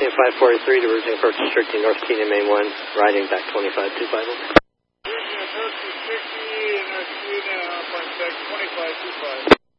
at 543, diverging approach restricting North Keenan Main 1, riding back 2525 over. Approach restricting North Keenan, point 2525.